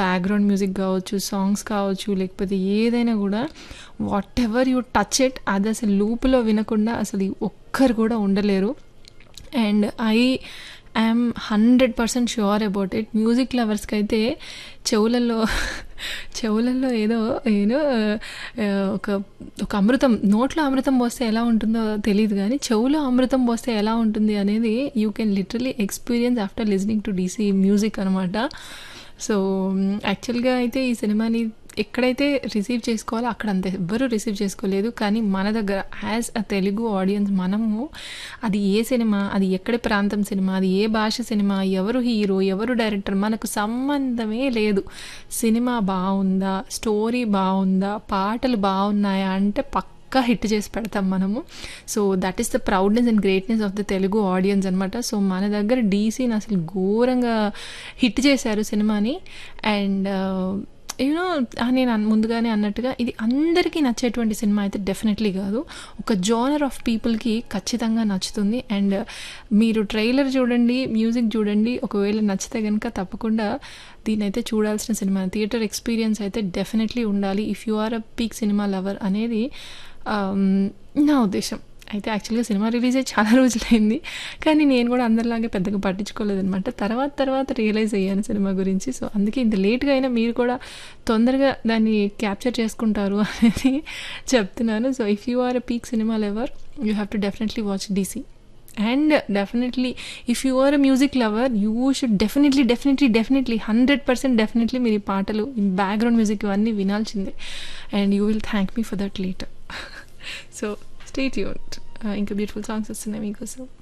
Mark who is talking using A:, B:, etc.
A: Background music కావచ్చు, songs కావచ్చు, లేకపోతే ఏదైనా గూడా what ever you touch it అది అసలు లూప్‌లో వినకుండా అసలు ఒక్కరు కూడా ఉండలేరు. And I am 100% sure about it. Music లవర్స్‌కైతే చెవులలో చెవులలో ఏదో ఏదో ఒక ఒక అమృతం, నోట్లో అమృతం పోస్తే ఎలా ఉంటుందో తెలీదు గానీ, చెవులో అమృతం పోస్తే ఎలా ఉంటుంది అనేది you can literally experience after listening to DC music అనమాట. సో, యాక్చువల్‌గా అయితే ఈ సినిమాని ఎక్కడైతే రిసీవ్ చేసుకోవాలో అక్కడ అంత ఎవ్వరూ రిసీవ్ చేసుకోలేదు. కానీ మన దగ్గర యాజ్ అ తెలుగు ఆడియన్స్ మనము అది ఏ సినిమా, అది ఎక్కడి ప్రాంతం సినిమా, అది ఏ భాష సినిమా, ఎవరు హీరో, ఎవరు డైరెక్టర్ మనకు సంబంధమే లేదు. సినిమా బావుందా, స్టోరీ బావుందా, పాటలు బావున్నాయా అంటే పక్కా హిట్ చేసి పెడతాం మనము. So that is the proudness and greatness of the Telugu audience అనమాట. సో మన దగ్గర డీసీని అసలు ఘోరంగా హిట్ చేశారు సినిమాని. అండ్ యూనో నేను ముందుగానే అన్నట్టుగా ఇది అందరికీ నచ్చేటువంటి సినిమా అయితే డెఫినెట్లీ కాదు. ఒక జోనర్ ఆఫ్ పీపుల్కి ఖచ్చితంగా నచ్చుతుంది. అండ్ మీరు ట్రైలర్ చూడండి, మ్యూజిక్ చూడండి, ఒకవేళ నచ్చితే కనుక తప్పకుండా దీన్ని అయితే చూడాల్సిన సినిమా. థియేటర్ ఎక్స్పీరియన్స్ అయితే డెఫినెట్లీ ఉండాలి if you are a peak cinema lover అనేది నా ఉద్దేశం. అయితే యాక్చువల్గా సినిమా రిలీజ్ అయ్యి చాలా రోజులైంది, కానీ నేను కూడా అందరిలాగే పెద్దగా పట్టించుకోలేదనమాట. తర్వాత రియలైజ్ అయ్యాను సినిమా గురించి. సో అందుకే ఇంత లేట్గా అయినా మీరు కూడా తొందరగా దాన్ని క్యాప్చర్ చేసుకుంటారు అనేది చెప్తున్నాను. So if you are a peak cinema lover you have to definitely watch DC. And definitely if you are a music lover you should definitely 100% definitely మీరు ఈ పాటలు, ఈ బ్యాక్గ్రౌండ్ మ్యూజిక్ ఇవన్నీ వినాల్సిందే. And you will thank me for that later. So stay tuned. ఇంకా beautiful songs వస్తున్నాయి మీకోసం.